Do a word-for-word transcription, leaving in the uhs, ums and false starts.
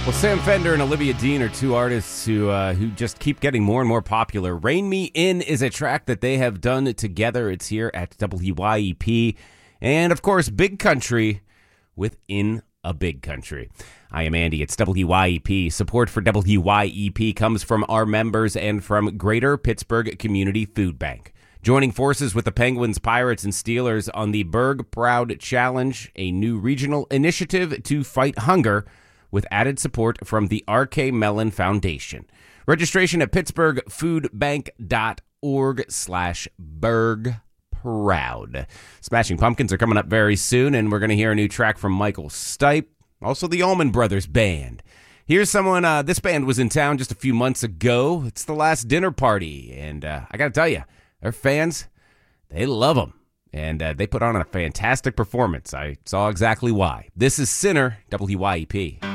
Well, Sam Fender and Olivia Dean are two artists who uh, who just keep getting more and more popular. Rein Me In is a track that they have done together. It's here at W Y E P. And, of course, Big Country within a Big Country. I am Andy. It's W Y E P. Support for W Y E P comes from our members and from Greater Pittsburgh Community Food Bank. Joining forces with the Penguins, Pirates, and Steelers on the Berg Proud Challenge, a new regional initiative to fight hunger, with added support from the R K Mellon Foundation. Registration at pittsburghfoodbank.org slash Berg Proud. Smashing Pumpkins are coming up very soon, and we're going to hear a new track from Michael Stipe, also the Allman Brothers Band. Here's someone, uh, this band was in town just a few months ago. It's The Last Dinner Party, and uh, I got to tell you, their fans, they love them. And uh, they put on a fantastic performance. I saw exactly why. This is Sinner, W Y E P.